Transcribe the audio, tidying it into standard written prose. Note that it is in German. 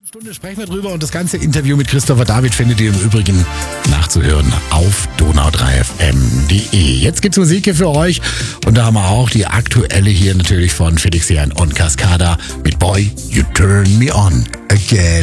Stunde sprechen wir drüber und das ganze Interview mit Christopher David findet ihr im Übrigen nachzuhören auf donau3fm.de. Jetzt gibt's Musik hier für euch und da haben wir auch die aktuelle hier natürlich von Felix Jähn und Cascada mit Boy, You Turn Me On Again.